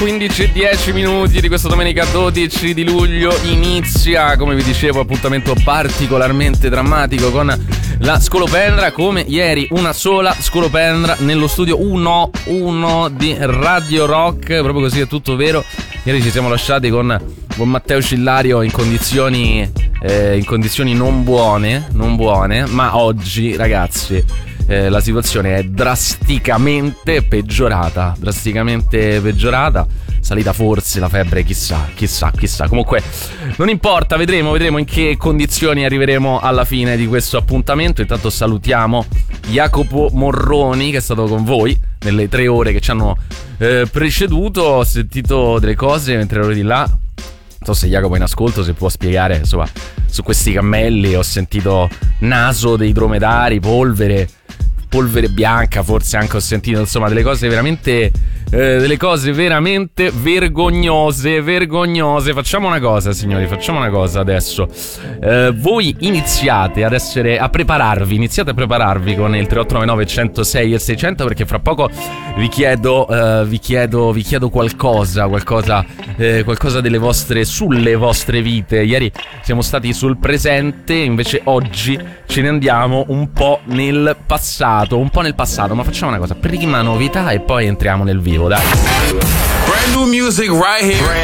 15:10 di questa domenica 12 di luglio inizia, come vi dicevo, appuntamento particolarmente drammatico con la Scolopendra. Come ieri, una sola Scolopendra nello studio 1 di Radio Rock, proprio così, è tutto vero. Ieri ci siamo lasciati con Matteo Cillario in condizioni non buone, ma oggi, ragazzi, la situazione è drasticamente peggiorata. Salita forse la febbre, chissà. Comunque non importa, vedremo in che condizioni arriveremo alla fine di questo appuntamento. Intanto salutiamo Jacopo Morroni, che è stato con voi nelle 3 ore che ci hanno preceduto. Ho sentito delle cose mentre ero di là. Non so se Jacopo è in ascolto, se può spiegare, insomma, su questi cammelli. Ho sentito naso dei dromedari, polvere bianca, forse anche ho sentito, insomma, delle cose veramente vergognose. Facciamo una cosa, signori, adesso. Voi iniziate a prepararvi con il 3899 106 e 600, perché fra poco vi chiedo qualcosa sulle vostre vite. Ieri siamo stati sul presente, invece oggi ce ne andiamo un po' nel passato, ma facciamo una cosa: prima novità e poi entriamo nel vivo, dai. Brand new music right here.